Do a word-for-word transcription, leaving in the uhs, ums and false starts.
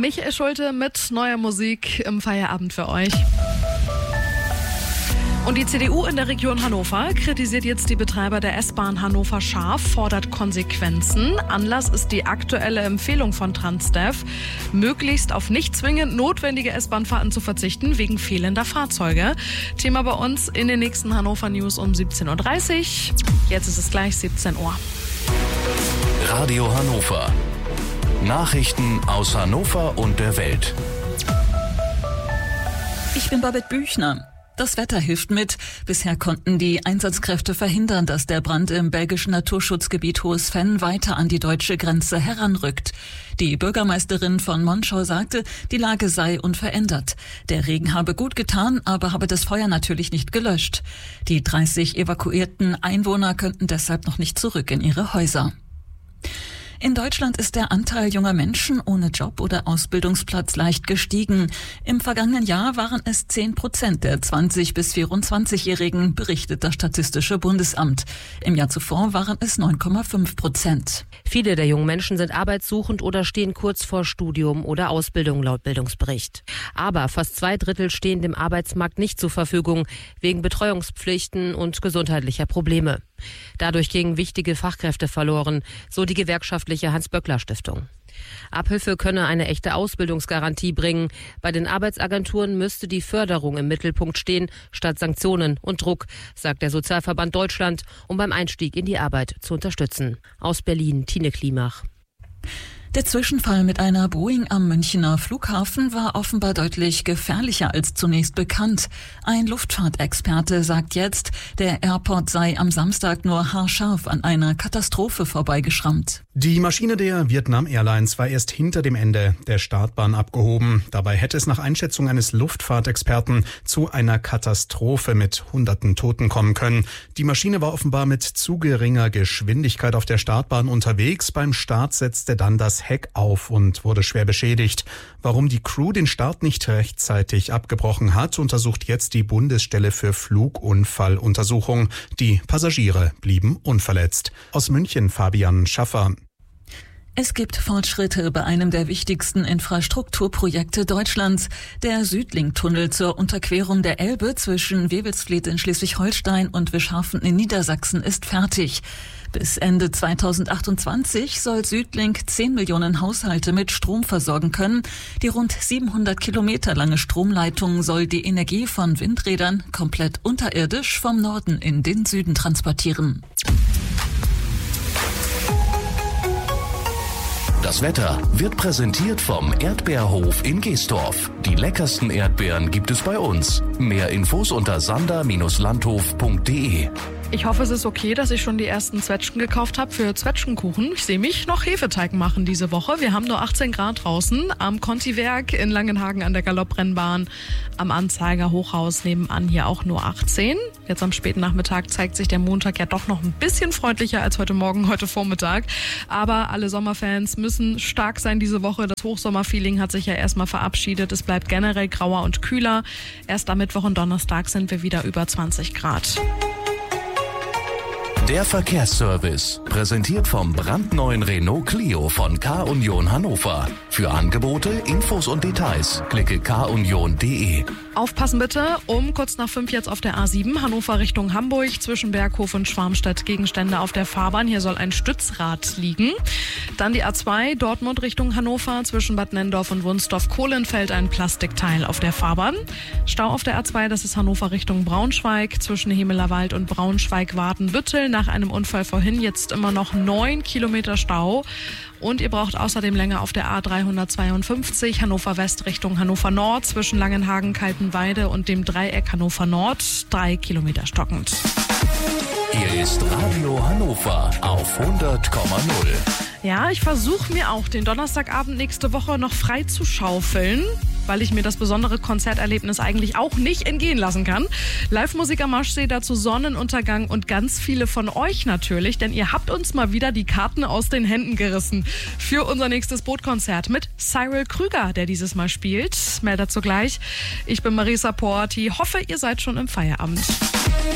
Michael Schulte mit neuer Musik im Feierabend für euch. Und die C D U in der Region Hannover kritisiert jetzt die Betreiber der S-Bahn Hannover scharf, fordert Konsequenzen. Anlass ist die aktuelle Empfehlung von Transdev, möglichst auf nicht zwingend notwendige S-Bahn-Fahrten zu verzichten, wegen fehlender Fahrzeuge. Thema bei uns in den nächsten Hannover News um siebzehn Uhr dreißig. Jetzt ist es gleich siebzehn Uhr. Radio Hannover. Nachrichten aus Hannover und der Welt. Ich bin Babette Büchner. Das Wetter hilft mit. Bisher konnten die Einsatzkräfte verhindern, dass der Brand im belgischen Naturschutzgebiet Hohes Venn weiter an die deutsche Grenze heranrückt. Die Bürgermeisterin von Monschau sagte, die Lage sei unverändert. Der Regen habe gut getan, aber habe das Feuer natürlich nicht gelöscht. Die dreißig evakuierten Einwohner könnten deshalb noch nicht zurück in ihre Häuser. In Deutschland ist der Anteil junger Menschen ohne Job oder Ausbildungsplatz leicht gestiegen. Im vergangenen Jahr waren es zehn Prozent der zwanzig- bis vierundzwanzigjährigen, berichtet das Statistische Bundesamt. Im Jahr zuvor waren es neun Komma fünf Prozent. Viele der jungen Menschen sind arbeitssuchend oder stehen kurz vor Studium oder Ausbildung laut Bildungsbericht. Aber fast zwei Drittel stehen dem Arbeitsmarkt nicht zur Verfügung, wegen Betreuungspflichten und gesundheitlicher Probleme. Dadurch gingen wichtige Fachkräfte verloren, so die gewerkschaftliche Hans-Böckler-Stiftung. Abhilfe könne eine echte Ausbildungsgarantie bringen. Bei den Arbeitsagenturen müsste die Förderung im Mittelpunkt stehen, statt Sanktionen und Druck, sagt der Sozialverband Deutschland, um beim Einstieg in die Arbeit zu unterstützen. Aus Berlin, Tine Klimach. Der Zwischenfall mit einer Boeing am Münchener Flughafen war offenbar deutlich gefährlicher als zunächst bekannt. Ein Luftfahrtexperte sagt jetzt, der Airport sei am Samstag nur haarscharf an einer Katastrophe vorbeigeschrammt. Die Maschine der Vietnam Airlines war erst hinter dem Ende der Startbahn abgehoben. Dabei hätte es nach Einschätzung eines Luftfahrtexperten zu einer Katastrophe mit hunderten Toten kommen können. Die Maschine war offenbar mit zu geringer Geschwindigkeit auf der Startbahn unterwegs. Beim Start setzte dann das Heck auf und wurde schwer beschädigt. Warum die Crew den Start nicht rechtzeitig abgebrochen hat, untersucht jetzt die Bundesstelle für Flugunfalluntersuchung. Die Passagiere blieben unverletzt. Aus München Fabian Schaffer. Es gibt Fortschritte bei einem der wichtigsten Infrastrukturprojekte Deutschlands. Der Südlink-Tunnel zur Unterquerung der Elbe zwischen Wewelsfleth in Schleswig-Holstein und Wischhafen in Niedersachsen ist fertig. Bis Ende zweitausendachtundzwanzig soll Südlink zehn Millionen Haushalte mit Strom versorgen können. Die rund siebenhundert Kilometer lange Stromleitung soll die Energie von Windrädern komplett unterirdisch vom Norden in den Süden transportieren. Das Wetter wird präsentiert vom Erdbeerhof in Geestorf. Die leckersten Erdbeeren gibt es bei uns. Mehr Infos unter sander Bindestrich landhof Punkt de. Ich hoffe, es ist okay, dass ich schon die ersten Zwetschgen gekauft habe für Zwetschgenkuchen. Ich sehe mich noch Hefeteig machen diese Woche. Wir haben nur achtzehn Grad draußen am Contiwerk in Langenhagen an der Galopprennbahn. Am Anzeiger Hochhaus nebenan hier auch nur achtzehn. Jetzt am späten Nachmittag zeigt sich der Montag ja doch noch ein bisschen freundlicher als heute Morgen, heute Vormittag. Aber alle Sommerfans müssen stark sein diese Woche. Das Hochsommerfeeling hat sich ja erstmal verabschiedet. Es bleibt generell grauer und kühler. Erst am Mittwoch und Donnerstag sind wir wieder über zwanzig Grad. Der Verkehrsservice, präsentiert vom brandneuen Renault Clio von K-Union Hannover. Für Angebote, Infos und Details klicke k union punkt de. Aufpassen bitte, um kurz nach fünf jetzt auf der A sieben, Hannover Richtung Hamburg, zwischen Berghof und Schwarmstedt Gegenstände auf der Fahrbahn. Hier soll ein Stützrad liegen. Dann die A zwei, Dortmund Richtung Hannover, zwischen Bad Nenndorf und Wunstorf-Kohlenfeld ein Plastikteil auf der Fahrbahn. Stau auf der A zwei, das ist Hannover Richtung Braunschweig, zwischen Hemelerwald und Braunschweig-Wartenbüttel. Nach einem Unfall vorhin jetzt immer noch neun Kilometer Stau. Und ihr braucht außerdem länger auf der A dreihundertzweiundfünfzig, Hannover West Richtung Hannover Nord, zwischen Langenhagen, Kaltenweide und dem Dreieck Hannover Nord, drei Kilometer stockend. Hier ist Radio Hannover auf hundert Komma null. Ja, ich versuche mir auch den Donnerstagabend nächste Woche noch frei zu schaufeln, weil ich mir das besondere Konzerterlebnis eigentlich auch nicht entgehen lassen kann. Live-Musik am Maschsee, dazu Sonnenuntergang und ganz viele von euch natürlich, denn ihr habt uns mal wieder die Karten aus den Händen gerissen für unser nächstes Bootkonzert mit Cyril Krüger, der dieses Mal spielt. Mehr dazu gleich. Ich bin Marisa Porti, hoffe, ihr seid schon im Feierabend.